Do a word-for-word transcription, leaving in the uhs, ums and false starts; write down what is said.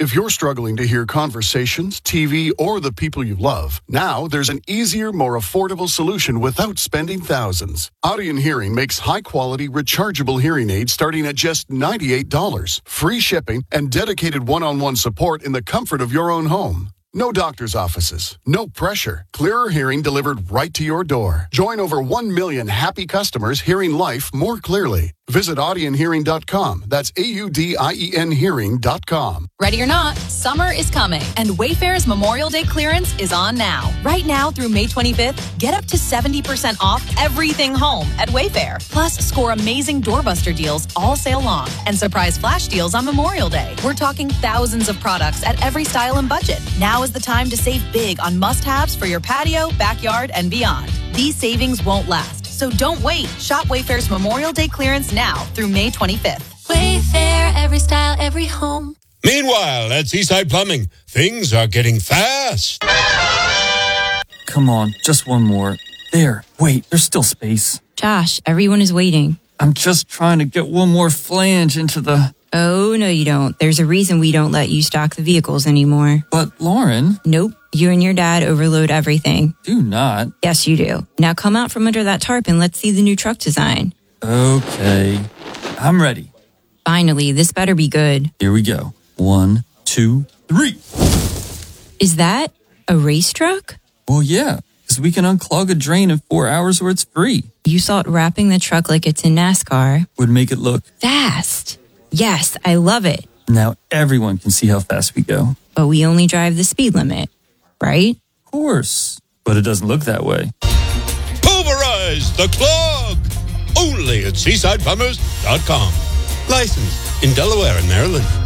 If you're struggling to hear conversations, T V, or the people you love, now there's an easier, more affordable solution without spending thousands. Audion Hearing makes high-quality, rechargeable hearing aids starting at just ninety-eight dollars, free shipping, and dedicated one-on-one support in the comfort of your own home. No doctor's offices, no pressure. Clearer hearing delivered right to your door. Join over one million happy customers hearing life more clearly. Visit audion hearing dot com. That's A U D I E N hearing dot com. Ready or not, summer is coming, and Wayfair's Memorial Day clearance is on now. Right now through May twenty-fifth, get up to seventy percent off everything home at Wayfair. Plus, score amazing doorbuster deals all sale long and surprise flash deals on Memorial Day. We're talking thousands of products at every style and budget. Now is the time to save big on must-haves for your patio, backyard, and beyond. These savings won't last, so don't wait. Shop Wayfair's Memorial Day clearance now through May twenty-fifth. Wayfair, every style, every home. Meanwhile, at Seaside Plumbing, things are getting fast. Come on, just one more. There, wait, there's still space. Josh, everyone is waiting. I'm just trying to get one more flange into the... Oh, no, you don't. There's a reason we don't let you stock the vehicles anymore. But, Lauren... Nope. You and your dad overload everything. Do not. Yes, you do. Now come out from under that tarp and let's see the new truck design. Okay. I'm ready. Finally, this better be good. Here we go. One, two, three. Is that a race truck? Well, yeah, because we can unclog a drain in four hours where it's free. You thought wrapping the truck like it's in NASCAR would make it look fast. Yes, I love it. Now everyone can see how fast we go. But we only drive the speed limit, right? Of course. But it doesn't look that way. Pulverize the clog! Only at seaside plumbers dot com. Licensed in Delaware and Maryland.